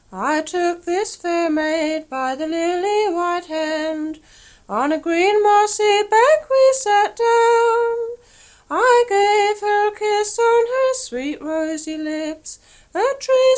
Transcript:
I took this fair maid by the lily white hand, on a green mossy bank we sat down. I gave her a kiss on her sweet rosy lips, a tree